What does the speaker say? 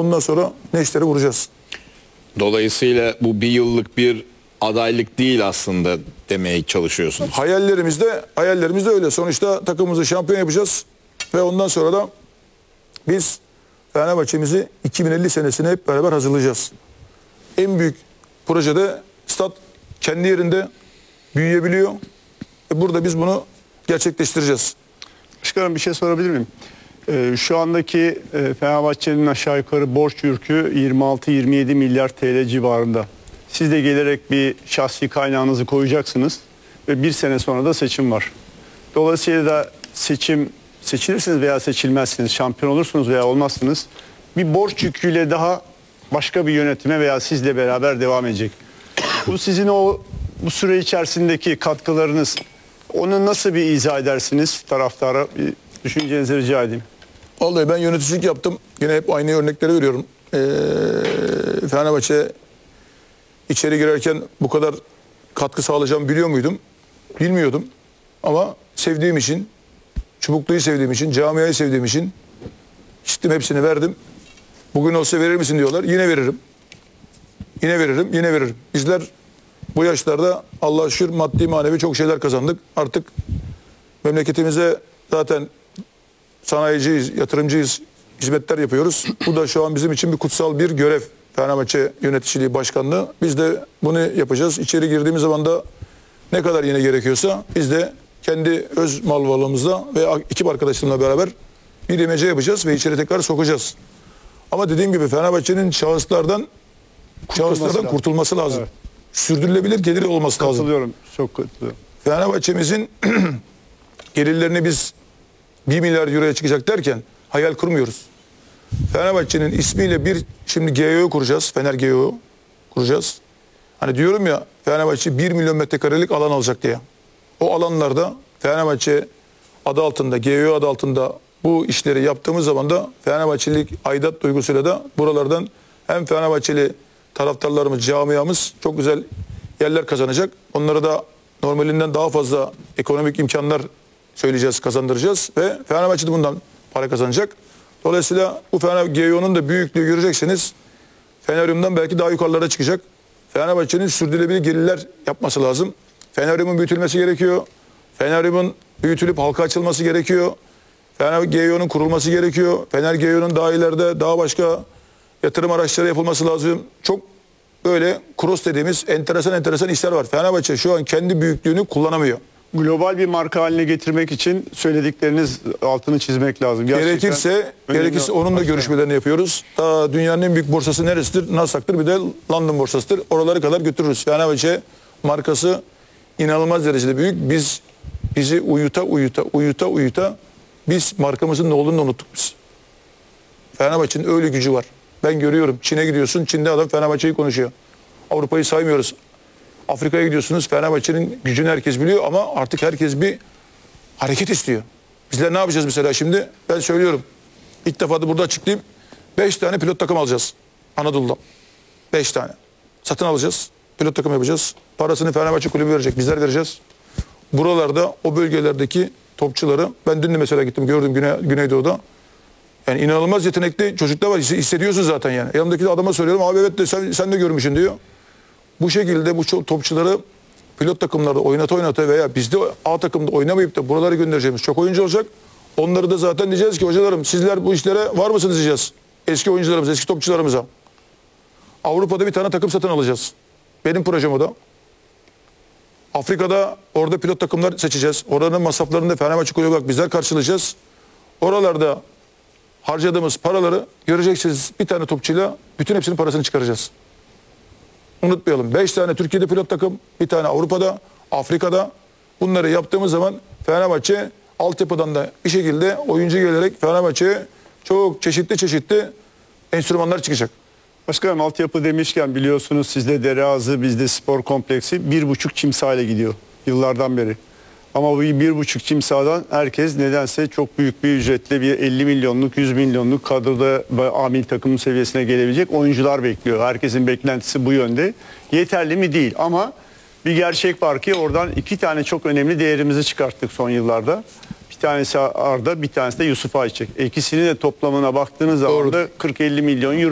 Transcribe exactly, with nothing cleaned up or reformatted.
Ondan sonra neşteri vuracağız. Dolayısıyla bu bir yıllık bir adaylık değil aslında demeye çalışıyorsunuz. Hayallerimiz de, hayallerimiz de öyle. Sonuçta takımımızı şampiyon yapacağız. Ve ondan sonra da biz Fenerbahçe'mizi iki bin elli senesine hep beraber hazırlayacağız. En büyük projede stat kendi yerinde büyüyebiliyor. Ve burada biz bunu gerçekleştireceğiz. Başkanım bir şey sorabilir miyim? Ee, şu andaki e, Fenerbahçe'nin aşağı yukarı borç yükü yirmi altı yirmi yedi milyar T L civarında. Siz de gelerek bir şahsi kaynağınızı koyacaksınız ve bir sene sonra da seçim var. Dolayısıyla da seçim seçilirsiniz veya seçilmezsiniz, şampiyon olursunuz veya olmazsınız. Bir borç yüküyle daha başka bir yönetime veya sizle beraber devam edecek. Bu sizin o bu süre içerisindeki katkılarınız, onu nasıl bir izah edersiniz taraftara? Bir düşüncenizi rica edeyim. Vallahi ben yöneticilik yaptım. Yine hep aynı örnekleri veriyorum. Ee, Fenerbahçe içeri girerken bu kadar katkı sağlayacağımı biliyor muydum? Bilmiyordum. Ama sevdiğim için, Çubuklu'yu sevdiğim için, camiayı sevdiğim için gittim hepsini verdim. Bugün olsa verir misin diyorlar. Yine veririm. Yine veririm, yine veririm. Bizler bu yaşlarda Allah'a şükür maddi manevi çok şeyler kazandık. Artık memleketimize zaten sanayiciyiz, yatırımcıyız, hizmetler yapıyoruz. Bu da şu an bizim için bir kutsal bir görev. Fenerbahçe yöneticiliği, başkanlığı. Biz de bunu yapacağız. İçeri girdiğimiz zaman da ne kadar yine gerekiyorsa biz de kendi öz mal varlığımızla ve ekip arkadaşlarımla beraber bir imece yapacağız ve içeri tekrar sokacağız. Ama dediğim gibi Fenerbahçe'nin şahıslardan Kurtulması şahıslardan lazım. kurtulması lazım. Evet. Sürdürülebilir gelir olması lazım. Katılıyorum, çok katılıyorum. Fenerbahçe'mizin gelirlerini biz bir milyar euroya çıkacak derken hayal kurmuyoruz. Fenerbahçe'nin ismiyle bir şimdi G E O kuracağız. Fener G E O kuracağız. Hani diyorum ya Fenerbahçe bir milyon metrekarelik alan alacak diye. O alanlarda Fenerbahçe adı altında, G E O adı altında bu işleri yaptığımız zaman da Fenerbahçelik aidat duygusuyla da buralardan hem Fenerbahçeli taraftarlarımız, camiamız çok güzel yerler kazanacak. Onlara da normalinden daha fazla ekonomik imkanlar söyleyeceğiz, kazandıracağız ve Fenerbahçe de bundan para kazanacak. Dolayısıyla bu Fener G E O'nun da büyüklüğü göreceksiniz. Feneryum'dan belki daha yukarılara çıkacak. Fenerbahçe'nin sürdürülebilir gelirler yapması lazım. Feneryum'un büyütülmesi gerekiyor. Feneryum'un büyütülüp halka açılması gerekiyor. Fener G E O'nun kurulması gerekiyor. Fener G E O'nun daha ileride daha başka yatırım araçları yapılması lazım. Çok böyle cross dediğimiz enteresan enteresan işler var. Fenerbahçe şu an kendi büyüklüğünü kullanamıyor. Global bir marka haline getirmek için söyledikleriniz altını çizmek lazım. Gerçekten gerekirse önemli. gerekirse onun da görüşmelerini yapıyoruz. Daha dünyanın en büyük borsası neresidir? Nasdaq'tır, bir de London borsasıdır. Oralara kadar götürürüz. Fenerbahçe markası inanılmaz derecede büyük. Biz bizi uyuta uyuta uyuta uyuta biz markamızın ne olduğunu unuttuk biz. Fenerbahçe'nin öyle gücü var. Ben görüyorum. Çin'e gidiyorsun. Çin'de adam Fenerbahçe'yi konuşuyor. Avrupa'yı saymıyoruz. Afrika'ya gidiyorsunuz. Fenerbahçe'nin gücünü herkes biliyor ama artık herkes bir hareket istiyor. Bizler ne yapacağız mesela şimdi? Ben söylüyorum. İlk defa da burada açıklayayım. Beş tane pilot takım alacağız. Anadolu'da. Beş tane. Satın alacağız. Pilot takım yapacağız. Parasını Fenerbahçe kulübü verecek. Bizler vereceğiz. Buralarda o bölgelerdeki topçuları ben dün de mesela gittim gördüm Güney, Güneydoğu'da. Yani inanılmaz yetenekli çocuklar var. Hissediyorsun zaten yani. Yanımdaki de adama söylüyorum. Abi evet de sen, sen de görmüşsün diyor. Bu şekilde bu topçuları pilot takımlarda oynata oynata veya bizde A takımda oynamayıp da buralara göndereceğimiz çok oyuncu olacak. Onları da zaten diyeceğiz ki hocalarım sizler bu işlere var mısınız diyeceğiz. Eski oyuncularımız, eski topçularımıza. Avrupa'da bir tane takım satın alacağız. Benim projem o da. Afrika'da orada pilot takımlar seçeceğiz. Oranın masraflarını da Fenerbahçe kulübü olarak bizler karşılayacağız. Oralarda harcadığımız paraları göreceksiniz bir tane topçuyla bütün hepsinin parasını çıkaracağız. Unutmayalım. Beş tane Türkiye'de pilot takım, bir tane Avrupa'da, Afrika'da. Bunları yaptığımız zaman Fenerbahçe altyapıdan da bir şekilde oyuncu gelerek Fenerbahçe'ye çok çeşitli çeşitli enstrümanlar çıkacak. Başkanım altyapı demişken biliyorsunuz sizde dere ağzı, bizde spor kompleksi bir buçuk çim sahile gidiyor yıllardan beri. Ama bu bir buçuk çim sahadan herkes nedense çok büyük bir ücretle bir elli milyonluk, yüz milyonluk kadroda amil takımın seviyesine gelebilecek oyuncular bekliyor. Herkesin beklentisi bu yönde. Yeterli mi? Değil ama bir gerçek var ki oradan iki tane çok önemli değerimizi çıkarttık son yıllarda. Bir tanesi Arda, bir tanesi de Yusuf Ayçek. İkisinin de toplamına baktığınız zaman da kırk elli milyon euro